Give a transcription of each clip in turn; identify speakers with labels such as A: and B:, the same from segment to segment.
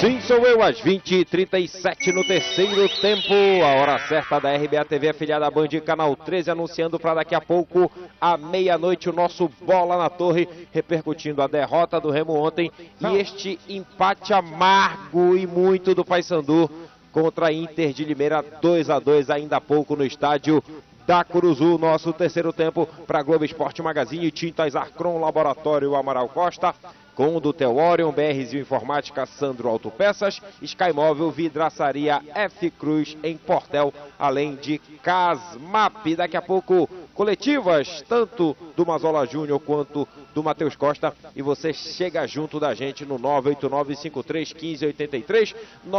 A: Sim, sou eu, às 20h37 no terceiro tempo, a hora certa da RBA TV, afiliada à Band, canal 13, anunciando para daqui a pouco, à meia-noite, o nosso Bola na Torre, repercutindo a derrota do Remo ontem e este empate amargo e muito do Paysandu contra a Inter de Limeira, 2-2, ainda há pouco no estádio da Curuzu. Nosso terceiro tempo para Globo Esporte Magazine, Tintas Arcron, Laboratório Amaral Costa, com o do Teorion, BRZ Informática, Sandro Autopeças, Sky Móvel, Vidraçaria F Cruz em Portel, além de Casmap. Daqui a pouco, coletivas, tanto do Mazola Júnior quanto do Matheus Costa, e você chega junto da gente no 989531583,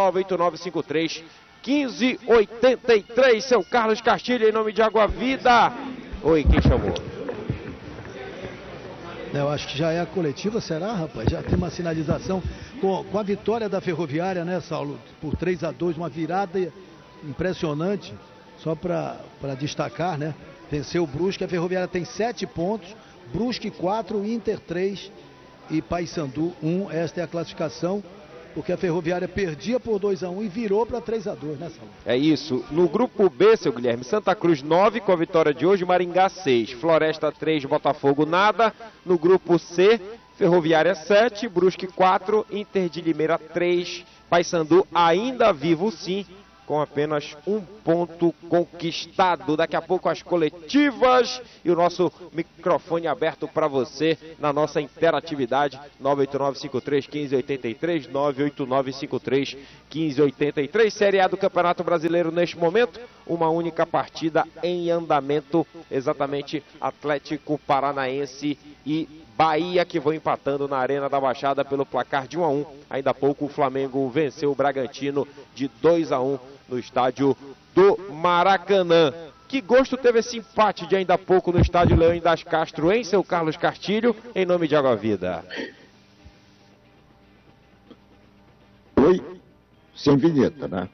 A: 989531583, seu Carlos Castilho, em nome de Água Vida. Oi, quem chamou?
B: Eu acho que já é a coletiva, será, rapaz? Já tem uma sinalização com a vitória da Ferroviária, né, Saulo? Por 3-2, uma virada impressionante, só para destacar, né? Venceu o Brusque, a Ferroviária tem 7 pontos, Brusque 4, Inter 3 e Paysandu 1. Esta é a classificação, porque a Ferroviária perdia por 2-1 e virou para 3-2, né, Saulo?
A: É isso. No grupo B, seu Guilherme, Santa Cruz 9 com a vitória de hoje, Maringá 6, Floresta 3, Botafogo nada. No grupo C, Ferroviária 7, Brusque 4, Inter de Limeira 3, Paysandu ainda vivo sim, com apenas um ponto conquistado. Daqui a pouco as coletivas e o nosso microfone aberto para você na nossa interatividade, 989531583, 989531583. Série A do Campeonato Brasileiro neste momento, uma única partida em andamento, exatamente Atlético Paranaense e Bahia, que vão empatando na Arena da Baixada pelo placar de 1-1. Ainda há pouco o Flamengo venceu o Bragantino de 2-1 no estádio do Maracanã. Que gosto teve esse empate de ainda há pouco no estádio Leão das Castro, hein, seu Carlos Castilho, em nome de Água Vida?
C: Oi, sem vinheta, né?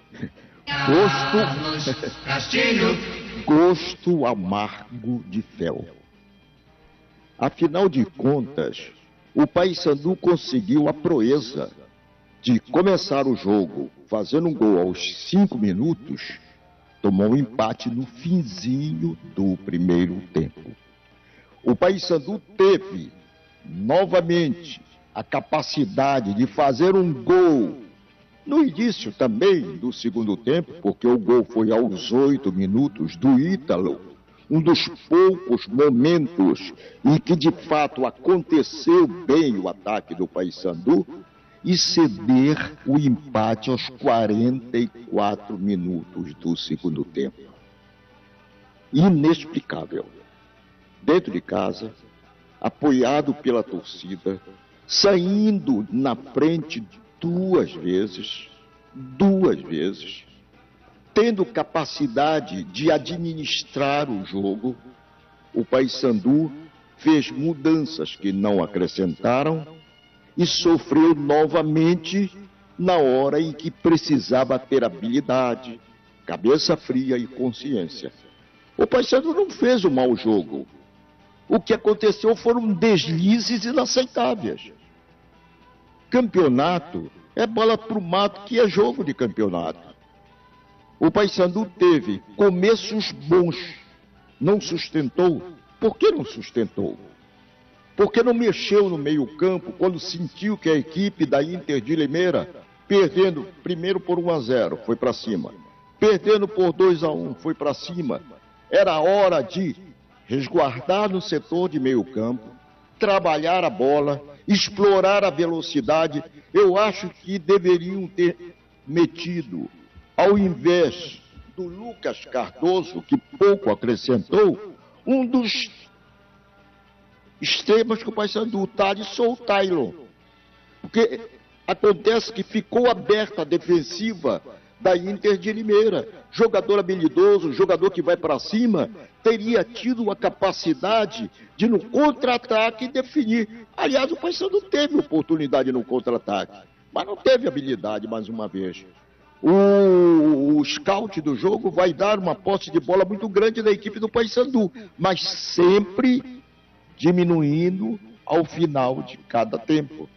C: Gosto amargo de fel. Afinal de contas, o Paysandu conseguiu a proeza de começar o jogo fazendo um gol aos 5 minutos, tomou um empate no finzinho do primeiro tempo. O Paysandu teve novamente a capacidade de fazer um gol no início também do segundo tempo, porque o gol foi aos 8 minutos do Ítalo, um dos poucos momentos em que de fato aconteceu bem o ataque do Paysandu, e ceder o empate aos 44 minutos do segundo tempo. Inexplicável. Dentro de casa, apoiado pela torcida, saindo na frente duas vezes, tendo capacidade de administrar o jogo, o Paysandu fez mudanças que não acrescentaram e sofreu novamente na hora em que precisava ter habilidade, cabeça fria e consciência. O Paysandu não fez um mau jogo. O que aconteceu foram deslizes inaceitáveis. Campeonato é bola pro mato, que é jogo de campeonato. O Paysandu teve começos bons, não sustentou. Por que não sustentou? Porque não mexeu no meio-campo quando sentiu que a equipe da Inter de Limeira, perdendo primeiro por 1-0, foi para cima. Perdendo por 2-1, foi para cima. Era hora de resguardar no setor de meio-campo, trabalhar a bola, explorar a velocidade. Eu acho que deveriam ter metido, ao invés do Lucas Cardoso, que pouco acrescentou, um dos extremos que o Paysandu, o Thales ou o Taylor. Porque acontece que ficou aberta a defensiva da Inter de Limeira. Jogador habilidoso, jogador que vai para cima, teria tido a capacidade de no contra-ataque definir. Aliás, o Paysandu teve oportunidade no contra-ataque, mas não teve habilidade mais uma vez. O scout do jogo vai dar uma posse de bola muito grande da equipe do Paysandu, mas sempre diminuindo ao final de cada tempo.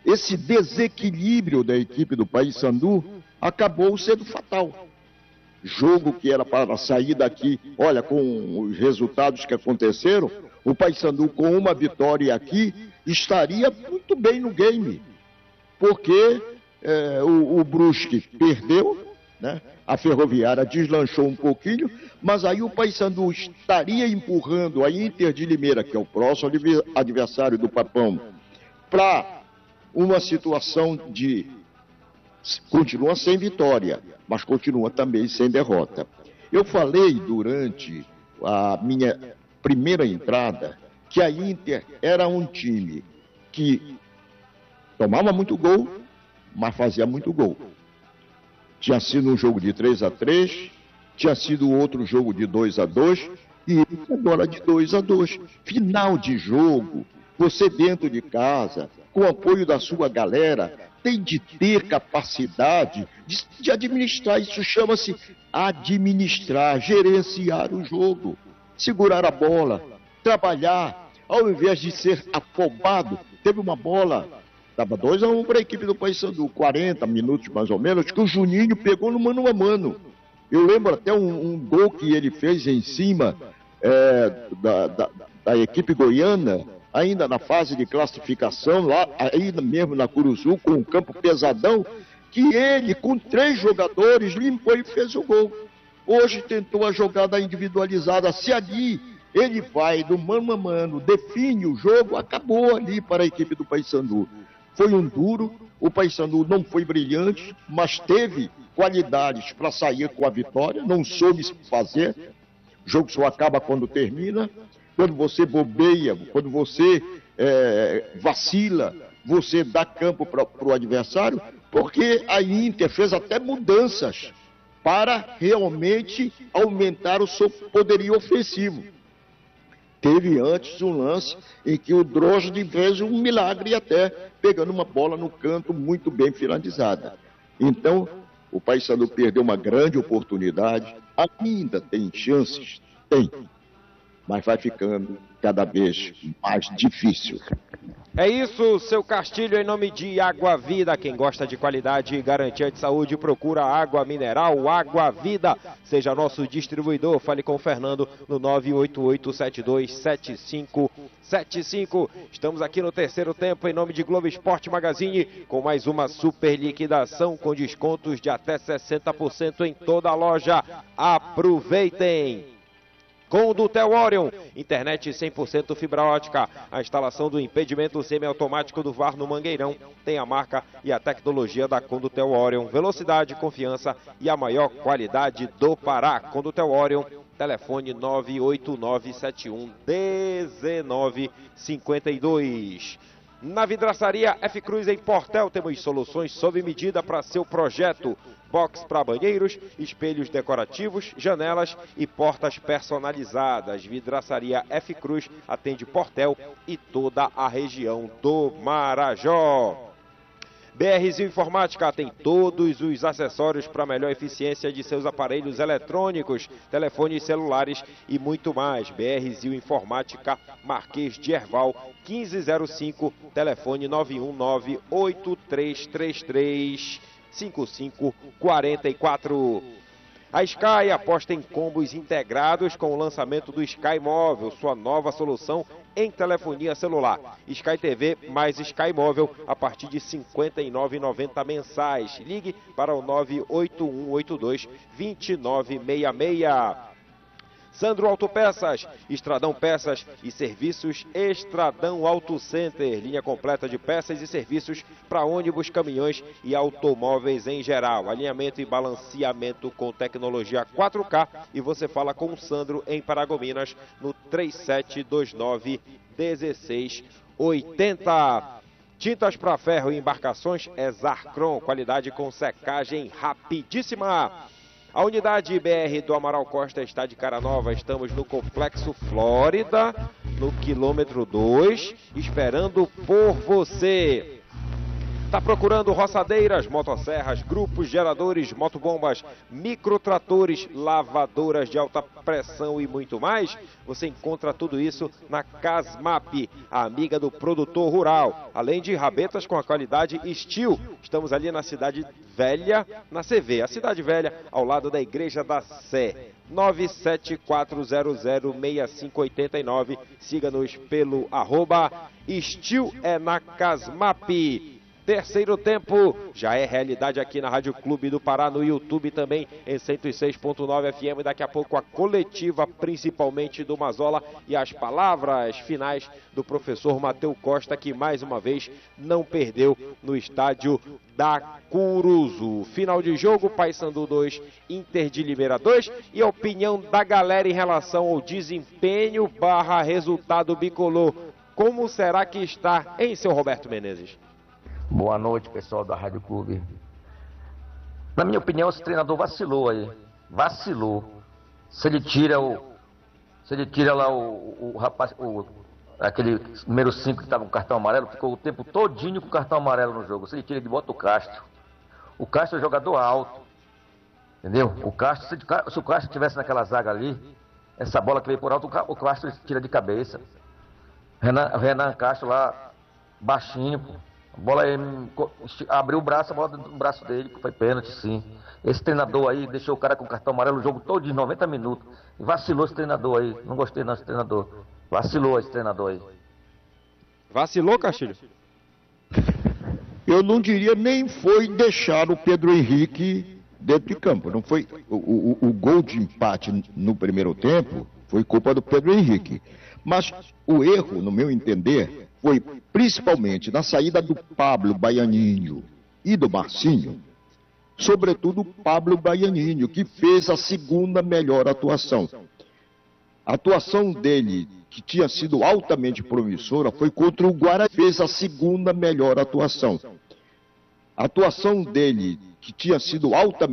C: esse desequilíbrio da equipe do Paysandu acabou sendo fatal. Jogo que era para sair daqui, olha, com os resultados que aconteceram, o Paysandu com uma vitória aqui estaria muito bem no game, porque o Brusque perdeu, né? A Ferroviária deslanchou um pouquinho, mas aí o Paysandu estaria empurrando a Inter de Limeira, que é o próximo adversário do Papão, para uma situação de... continua sem vitória, mas continua também sem derrota. Eu falei durante a minha primeira entrada que a Inter era um time que tomava muito gol, mas fazia muito gol. Tinha sido um jogo de 3-3, tinha sido outro jogo de 2-2 e agora de 2-2. Final de jogo, você dentro de casa, com o apoio da sua galera, tem de ter capacidade de administrar. Isso chama-se administrar, gerenciar o jogo, segurar a bola, trabalhar, ao invés de ser afobado. Teve uma bola, estava 2-1 para a equipe do Paysandu, 40 minutos mais ou menos, que o Juninho pegou no mano a mano. Eu lembro até um gol que ele fez em cima da equipe goiana, ainda na fase de classificação, lá, ainda mesmo na Curuzu, com um campo pesadão, que ele, com 3 jogadores, limpou e fez o gol. Hoje tentou a jogada individualizada, se ali ele vai do mano a mano, define o jogo, acabou ali para a equipe do Paysandu. Foi um duro, o Paysandu não foi brilhante, mas teve qualidades para sair com a vitória, não soube fazer. O jogo só acaba quando termina. Quando você bobeia, quando você vacila, você dá campo para o adversário, porque a Inter fez até mudanças para realmente aumentar o seu poderio ofensivo. Teve antes um lance em que o Drosd fez um milagre até, pegando uma bola no canto muito bem finalizada. Então, o Paysandu perdeu uma grande oportunidade, ainda tem chances? Tem. Mas vai ficando cada vez mais difícil.
A: É isso, seu Castilho, em nome de Água Vida. Quem gosta de qualidade e garantia de saúde, procura água mineral, Água Vida. Seja nosso distribuidor, fale com o Fernando no 988-727575. Estamos aqui no terceiro tempo, em nome de Globo Esporte Magazine, com mais uma super liquidação com descontos de até 60% em toda a loja. Aproveitem! Condutel Orion, internet 100% fibra ótica, a instalação do impedimento semiautomático do VAR no Mangueirão tem a marca e a tecnologia da Condutel Orion, velocidade, confiança e a maior qualidade do Pará. Condutel Orion, telefone 989711952. Na vidraçaria F Cruz em Portel temos soluções sob medida para seu projeto. Box para banheiros, espelhos decorativos, janelas e portas personalizadas. Vidraçaria F Cruz atende Portel e toda a região do Marajó. BRzinho Informática tem todos os acessórios para melhor eficiência de seus aparelhos eletrônicos, telefones celulares e muito mais. BRzinho Informática, Marquês de Herval, 1505, telefone 919-8333-5544. A Sky aposta em combos integrados com o lançamento do Sky Móvel, sua nova solução em telefonia celular. Sky TV mais Sky Móvel a partir de R$ 59,90 mensais. Ligue para o 98182-2966. Sandro Autopeças, Estradão Peças e Serviços Estradão Auto Center. Linha completa de peças e serviços para ônibus, caminhões e automóveis em geral. Alinhamento e balanceamento com tecnologia 4K. E você fala com o Sandro em Paragominas no 3729-1680. Tintas para ferro e embarcações é Zarcron. Qualidade com secagem rapidíssima. A unidade BR do Amaral Costa está de cara nova. Estamos no Complexo Flórida, no quilômetro 2, esperando por você. Tá procurando roçadeiras, motosserras, grupos, geradores, motobombas, microtratores, lavadoras de alta pressão e muito mais? Você encontra tudo isso na Casmap, a amiga do produtor rural. Além de rabetas com a qualidade Steel. Estamos ali na Cidade Velha, na CV, a Cidade Velha, ao lado da Igreja da Sé. 974006589. Siga-nos pelo @Steel é na Casmap. Terceiro tempo já é realidade aqui na Rádio Clube do Pará, no YouTube também em 106.9 FM. Daqui a pouco a coletiva, principalmente do Mazola, e as palavras finais do professor Matheus Costa, que mais uma vez não perdeu no estádio da Curuzu. Final de jogo, Paysandu 2, Inter de Limeira 2. E a opinião da galera em relação ao desempenho / resultado bicolor. Como será que está, hein, seu Roberto Menezes?
D: Boa noite, pessoal da Rádio Clube. Na minha opinião, esse treinador vacilou aí. Vacilou. Se ele tira lá o rapaz, aquele número 5 que estava com cartão amarelo, ficou o tempo todinho com cartão amarelo no jogo. Se ele tira, ele bota o Castro. O Castro é jogador alto. Entendeu? O Castro, se o Castro estivesse naquela zaga ali, essa bola que veio por alto, o Castro tira de cabeça. O Renan Castro lá, baixinho, pô. A bola aí, abriu o braço, a bola dentro do braço dele, foi pênalti, sim. Esse treinador aí deixou o cara com cartão amarelo o jogo todo de 90 minutos. E vacilou esse treinador aí. Não gostei não desse treinador. Vacilou esse treinador aí.
A: Vacilou, Castilho?
C: Eu não diria nem foi deixar o Pedro Henrique dentro de campo. Não foi o gol de empate no primeiro tempo foi culpa do Pedro Henrique. Mas o erro, no meu entender, foi principalmente na saída do Pablo Baianinho e do Marcinho, sobretudo o Pablo Baianinho, que fez a segunda melhor atuação. A atuação dele, que tinha sido altamente promissora, foi contra o Guarani, fez a segunda melhor atuação. A atuação dele, que tinha sido altamente